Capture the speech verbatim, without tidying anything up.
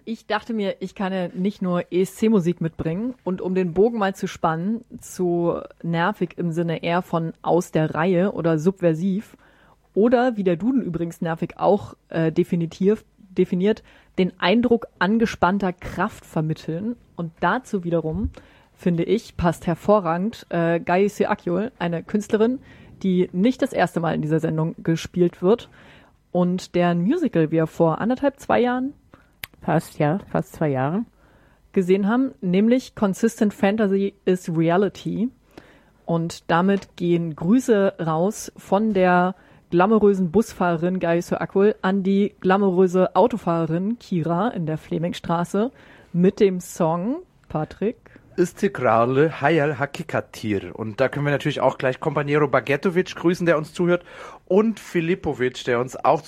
Ich dachte mir, ich kann ja nicht nur E S C-Musik mitbringen und um den Bogen mal zu spannen, zu nervig im Sinne eher von aus der Reihe oder subversiv oder, wie der Duden übrigens nervig auch äh, definitiv, definiert, den Eindruck angespannter Kraft vermitteln. Und dazu wiederum, finde ich, passt hervorragend äh, Gaye Akgül, eine Künstlerin, die nicht das erste Mal in dieser Sendung gespielt wird und deren Musical wir vor anderthalb, zwei Jahren Fast, ja, fast zwei Jahre. gesehen haben, nämlich Consistent Fantasy is Reality. Und damit gehen Grüße raus von der glamourösen Busfahrerin Gaye Akgül an die glamouröse Autofahrerin Kira in der Flemingstraße mit dem Song, Patrick, Istikrarlı Hayal Hakikatir. Und da können wir natürlich auch gleich Kompanero Bagetovic grüßen, der uns zuhört, und Filipovic, der uns auch